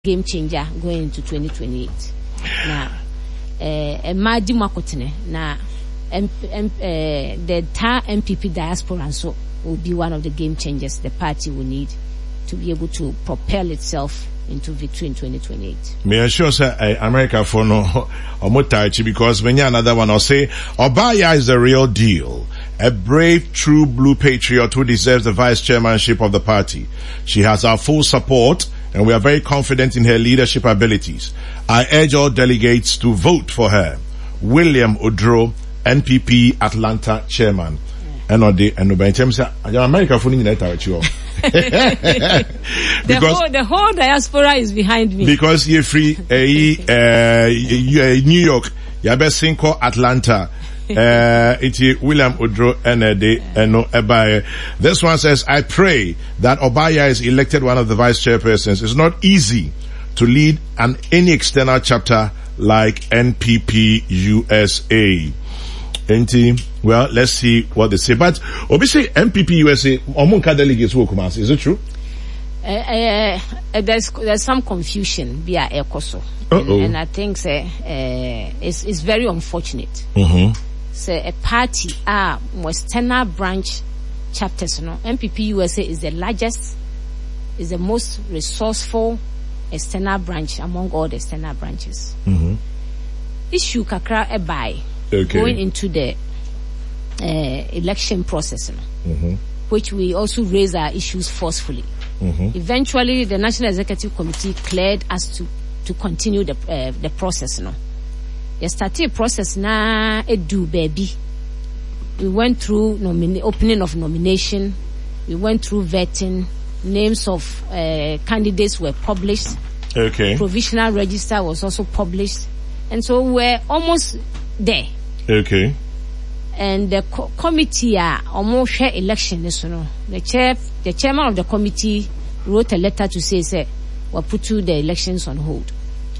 game changer going into 2028. Now, Madi Makotene, now, the entire MPP diaspora and so will be one of the game changers the party will need to be able to propel itself into victory in 2028. Me assure say America for no omotachi because when you another one I'll say Obaya is the real deal. A brave, true blue patriot who deserves the vice chairmanship of the party. She has our full support and we are very confident in her leadership abilities. I urge all delegates to vote for her. William Odro, NPP Atlanta chairman. And by terms America for the whole diaspora is behind me. Because you're free New York, Yabesinko Atlanta. It's William Odro and this one says, I pray that Obaya is elected one of the vice chairpersons. It's not easy to lead any external chapter like NPP USA. Well, let's see what they say. But obviously NPP USA, Omunka delegates will come out. Is it true? There's some confusion via ECOSO. And I think it's very unfortunate. So a party Western branch chapters, NPP USA is the largest, is the most resourceful external branch among all the external branches. Issue kakra ebai going into the election process, which we also raise our issues forcefully. Eventually, the National Executive Committee cleared us to continue the process. The started process na edu baby. We went through opening of nomination. We went through vetting. Names of candidates were published. Okay. Provisional register was also published, and so we're almost there. Okay. And the committee almost share election. The chairman of the committee wrote a letter to say we'll put the elections on hold.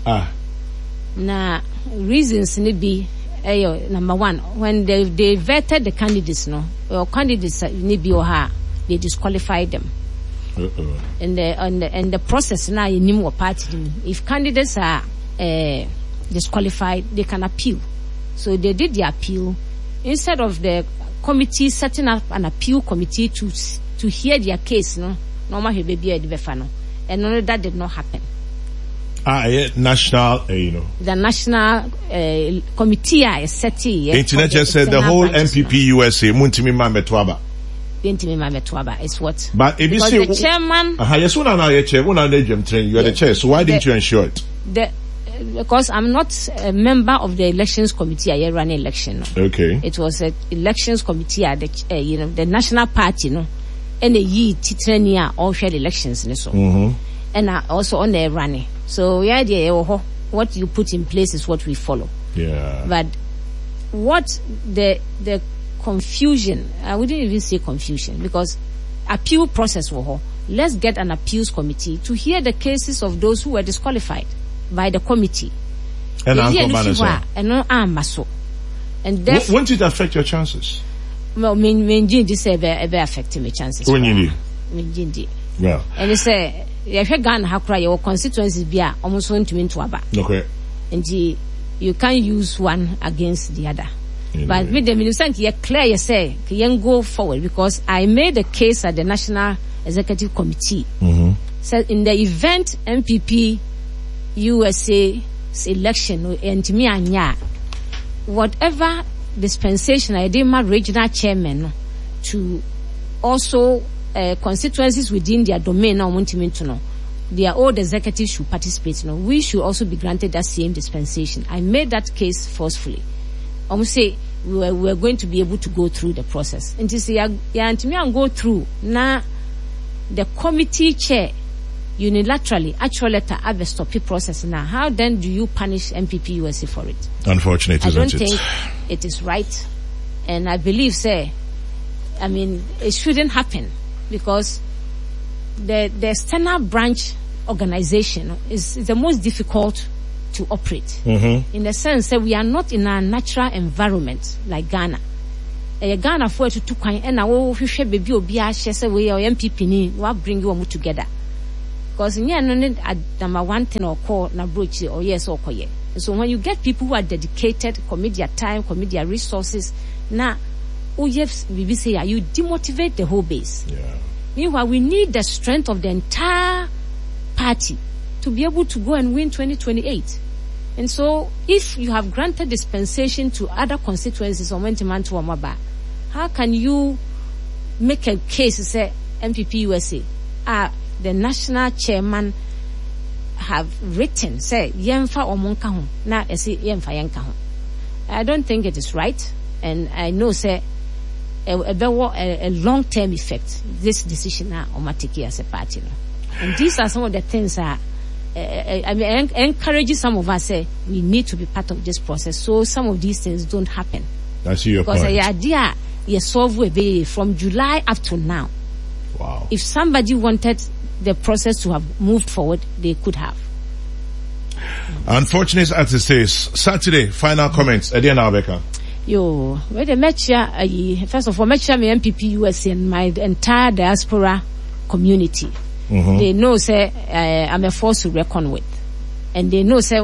Now, reasons need be number one, when they vetted the candidates, candidates need be they disqualified them. And the process now in Nimo party, if candidates are disqualified, they can appeal. So they did the appeal instead of the committee setting up an appeal committee to hear their case. Normal he be a defano, and none of that did not happen. National, The national committee is set here. Internet just said the whole MPP USA, Muntimi Mametwaba. Is what? But if you say the chairman, you are the chair, so why didn't you ensure it? Because I'm not a member of the elections committee. I ran an election. Okay. It was an elections committee at the national party, and the Titrania all shared elections, and also on the running. So the idea, what you put in place is what we follow. Yeah. But what the confusion, I wouldn't even say confusion, because appeal process let's get an appeals committee to hear the cases of those who were disqualified by the committee. And won't it affect your chances? Well, this affecting my chances. When you need. Well. And they say if you Ghana hakura your constituencies be almost going to into aba. Okay. And you can't use one against the other. But with the minister you clear you say can go forward, because I made a case at the National Executive Committee. So in the event MPP USA election and me anya whatever dispensation I did my regional chairman to also constituencies within their domain their old executives should participate. We should also be granted that same dispensation. I made that case forcefully. Almost say we're going to be able to go through the process. And to say and go through now the committee chair unilaterally actually have a stop process now. How then do you punish MPP USA for it? Unfortunate, I don't think it is right. And I believe it shouldn't happen, because the external branch organization is the most difficult to operate. In the sense that we are not in a natural environment like Ghana. Ghana for to kwan and baby obi a share say we MPP ni we bring you together. Because number one thing or call na broach or yes or koye. So when you get people who are dedicated, commit their time, commit their resources, now you demotivate the whole base. Yeah. Meanwhile, we need the strength of the entire party to be able to go and win 2028. And so, if you have granted dispensation to other constituencies on Wentiman to Amaba, how can you make a case to say MPP USA? The national chairman have written, say, Yemfa or Monkahu, na esi Yemfa Yankahu. I don't think it is right, and I know, say, a long-term effect, this decision now on Matiki as a party. And these are some of the things that encouraging some of us, say, we need to be part of this process, so some of these things don't happen. I see your point. Because the idea, you solve from July up to now. Wow. If somebody wanted the process to have moved forward, they could have. Unfortunate as it is, Saturday, final comments. Ediana Abeka. Yo, where the match first of all, make sure my MPP USA and my entire diaspora community. They know, say, I'm a force to reckon with. And they know, say,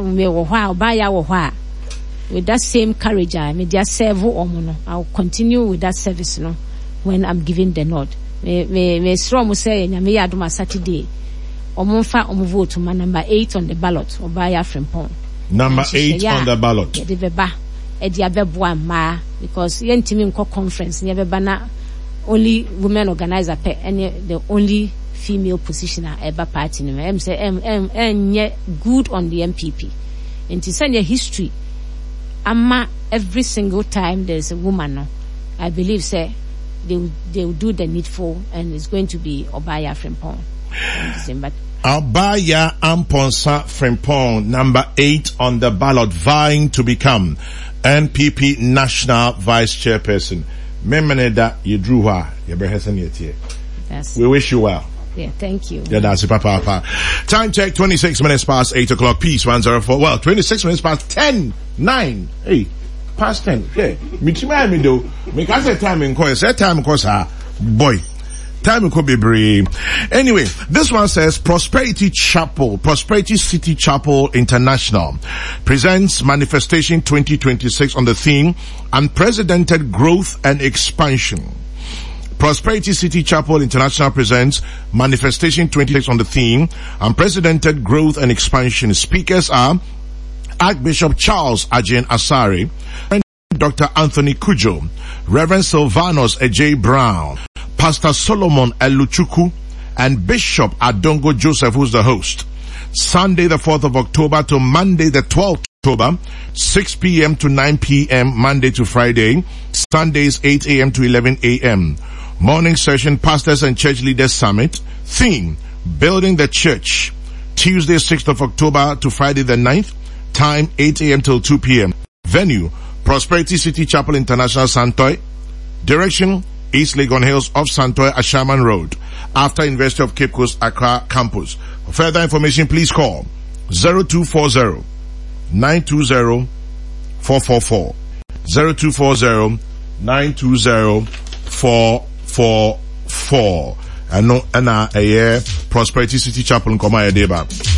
with that same courage, I'll continue with that service, when I'm giving the nod. Me strong say nyame yadoma Saturday omonfa omovote to number 8 on the ballot Obaya Frimpong. Number 8 on the ballot. De beba e dia beboa ma because yentimi nko conference ne beba na only women organizer pe and the only female positioner eba party no em say enye good on the MPP. Into send your history amma every single time there's a woman no, I believe say they will do the needful, and it's going to be Obaya Frimpong in December. Obaya Amponsa Frimpong, number 8 on the ballot, vying to become NPP National Vice Chairperson. We wish you well. Yeah, thank you. Yeah, that's Papa. Time check, 26 minutes past 8 o'clock. Peace 104. Well, 26 minutes past 10, 9. Hey. Past 10. Yeah. Me do. Me can say time in course. Say time in course. Boy. Time could be brave. Anyway, this one says Prosperity City Chapel International presents Manifestation 2026 on the theme Unprecedented Growth and Expansion. Prosperity City Chapel International presents Manifestation 2026 on the theme Unprecedented Growth and Expansion. Speakers are Archbishop Charles Ajin Asari, Dr. Anthony Kujo, Reverend Silvanus Ej Brown, Pastor Solomon Eluchuku, and Bishop Adongo Joseph, who's the host. Sunday the 4th of October to Monday the 12th of October, 6 p.m. to 9 p.m. Monday to Friday, Sundays 8 a.m. to 11 a.m. Morning session, Pastors and Church Leaders Summit. Theme, Building the Church. Tuesday 6th of October to Friday the 9th. Time 8 a.m. till 2 p.m. Venue, Prosperity City Chapel International, Santoy. Direction, East Legon Hills off Santoy, Ashaman Road, after University of Cape Coast, Accra campus. For further information, please call 0240 920 444. 0240 920 444. And a Prosperity City Chapel in Komaya Deba.